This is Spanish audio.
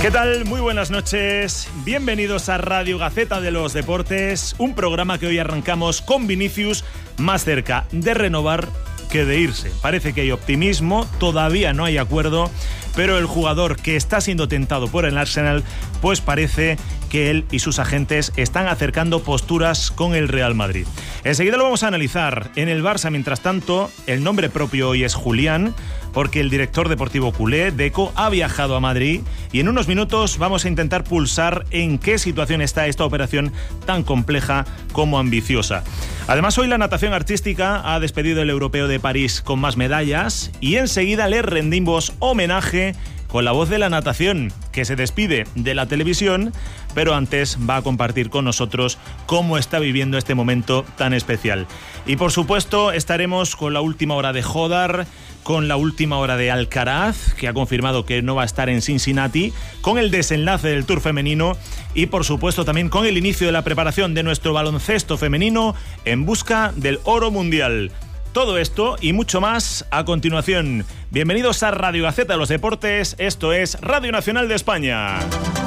¿Qué tal? Muy buenas noches. Bienvenidos a Radio Gaceta de los Deportes, un programa que hoy arrancamos con Vinicius más cerca de renovar que de irse. Parece que hay optimismo, todavía no hay acuerdo, pero el jugador que está siendo tentado por el Arsenal, pues parece que él y sus agentes están acercando posturas con el Real Madrid. Enseguida lo vamos a analizar. En el Barça, mientras tanto, el nombre propio hoy es Julián, porque el director deportivo culé, Deco, ha viajado a Madrid y en unos minutos vamos a intentar pulsar en qué situación está esta operación tan compleja como ambiciosa. Además, hoy la natación artística ha despedido el Europeo de París con más medallas y enseguida le rendimos homenaje con la voz de la natación, que se despide de la televisión, pero antes va a compartir con nosotros cómo está viviendo este momento tan especial. Y por supuesto estaremos con la última hora de Jodar, con la última hora de Alcaraz, que ha confirmado que no va a estar en Cincinnati, con el desenlace del Tour femenino y por supuesto también con el inicio de la preparación de nuestro baloncesto femenino en busca del oro mundial. Todo esto y mucho más a continuación. Bienvenidos a Radio Gaceta de los Deportes. Esto es Radio Nacional de España.